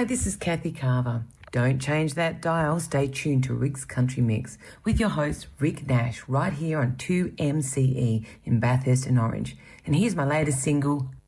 Hi, this is Kathy Carver. Don't change that dial. Stay tuned to Rick's Country Mix with your host, Rick Nash, right here on 2MCE in Bathurst and Orange. And here's my latest single,